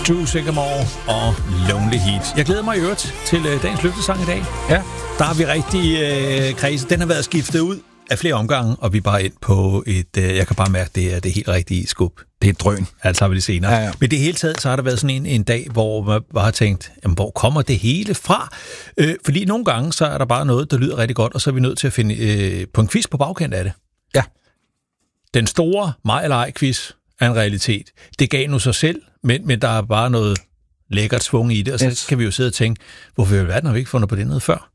Drew Sycamore og Lonely Heat. Jeg glæder mig i øvrigt til dagens løftesang i dag. Ja. Der har vi rigtig kredse. Den har været skiftet ud af flere omgange, og vi er bare ind på et... jeg kan bare mærke, det er det helt rigtige skub. Det er et drøn. Altså har vi det senere. Ja. Men det hele taget, så har der været sådan en dag, hvor man bare har tænkt, jamen, hvor kommer det hele fra? Fordi nogle gange, så er der bare noget, der lyder rigtig godt, og så er vi nødt til at finde på en quiz på bagkant af det. Ja. Den store mig eller ej quiz er en realitet. Det gav nu sig selv, men der er bare noget lækkert svung i det, og så kan vi jo sidde og tænke, hvorfor i alverden har vi ikke fundet på det noget før?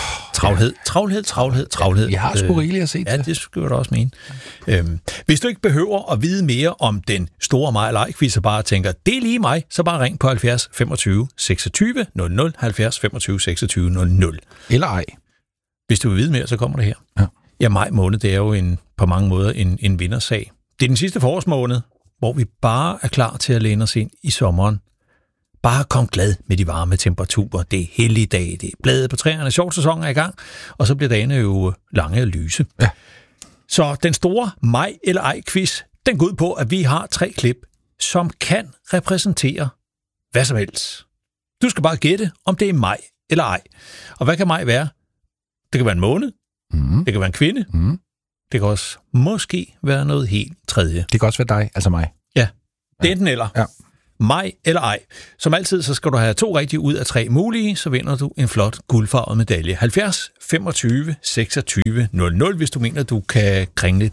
Travlhed. Vi har sgu rigeligt at se til. Ja, det skulle jeg da også mene. Hvis du ikke behøver at vide mere om den store mig eller ej quiz, og bare tænker, det er lige mig, så bare ring på 70 25 26 00, 70 25 26 00. Eller ej. Hvis du vil vide mere, så kommer det her. Ja. Ja, maj måned, det er jo på mange måder en vindersag. Det er den sidste forårsmåned, hvor vi bare er klar til at læne os ind i sommeren. Bare kom glad med de varme temperaturer. Det er hellige dage, det er blade på træerne, sjovsæsonen er i gang, og så bliver dagene jo lange og lyse. Ja. Så den store mig eller ej quiz, den går ud på, at vi har 3 klip, som kan repræsentere hvad som helst. Du skal bare gætte, om det er mig eller ej. Og hvad kan mig være? Det kan være en måned, det kan være en kvinde, det kan også måske være noget helt tredje. Det kan også være dig, altså mig. Ja, det er enten eller. Ja. Mig eller ej. Som altid, så skal du have 2 rigtige ud af 3 mulige, så vinder du en flot guldfarvet medalje. 70 25 26 00, hvis du mener, du kan kringle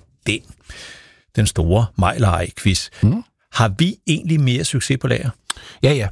den store mig eller ej quiz. Har vi egentlig mere succes på lager? Ja.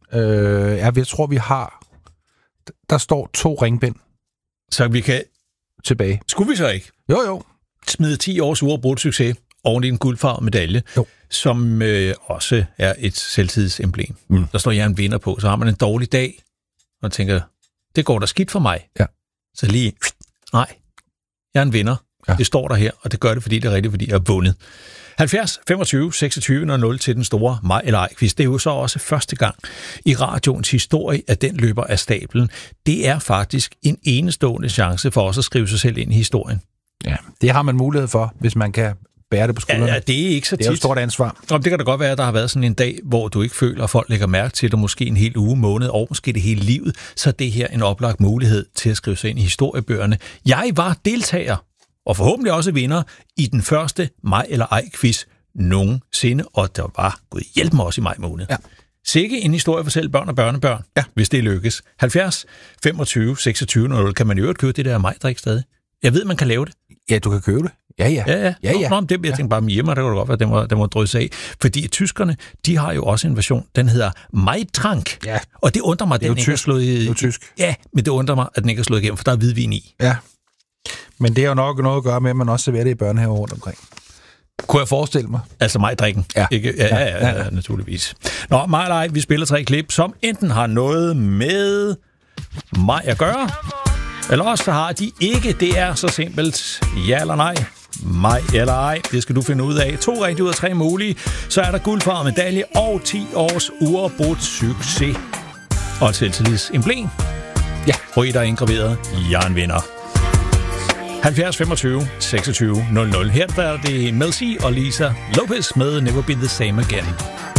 Jeg tror, vi har... Der står 2 ringbind Så vi kan... tilbage. Skulle vi så ikke? Jo. Smide 10 års uafbrudt succe oven i en guldfarvet medalje, som også er et selvtidsemblem. Der står jeg en vinder på, så har man en dårlig dag, og tænker, det går da skidt for mig. Ja. Så lige, nej, jeg er en vinder. Ja. Det står der her, og det gør det, fordi det er rigtigt, fordi jeg har vundet. 70 25 26 00 til den store mig eller ej quiz. Det er jo så også første gang i radioens historie, at den løber af stablen. Det er faktisk en enestående chance for os at skrive sig selv ind i historien. Ja, det har man mulighed for, hvis man kan bære det på skuldrene. Ja, det er ikke så tit. Det er jo et stort ansvar. Det kan da godt være, at der har været sådan en dag, hvor du ikke føler, at folk lægger mærke til det, måske en hel uge, måned, og måske det hele livet, så er det her en oplagt mulighed til at skrive sig ind i historiebøgerne. Jeg var deltager, og forhåbentlig også vinder, i den første mig eller ej quiz nogensinde, og der var gud hjælp mig også i maj måned. Ja. Sikke en historie for selv børn og børnebørn, hvis det lykkes. 70 25 26 00, kan man i øvrigt købe det der majdrik stadig? Jeg ved, man kan lave det. Ja, du kan købe det. Ja. Nå, det, jeg tænkte bare hjemme, der kunne det godt være, den var drysset af. Fordi tyskerne, de har jo også en version, den hedder Maitrank. Ja. Og det undrer mig, at den ikke er slået i... Det er tysk. Ja, men det undrer mig, at den ikke er slået igennem, for der er hvidvin i. Ja. Men det har jo nok noget at gøre med, at man også serverer det i børnehaver rundt omkring. Kunne jeg forestille mig? Altså majdrikken. Ja. Ikke? Ja, naturligvis. Nå, mig eller ej, vi spiller 3 klip, som enten har noget med mig at gøre, eller også så har de ikke. Det er så simpelt. Ja eller nej. Mig eller ej. Det skal du finde ud af. 2 rigtige ud af 3 mulige. Så er der guldfarvet medalje og 10 års uafbrudt succes. Og et selvtillidsemblem. Ja. Hvor I der er indgraveret. Jeg er en vinder. 70 25 26 00. Her der er det Mel C og Lisa Lopez med Never Be The Same Again.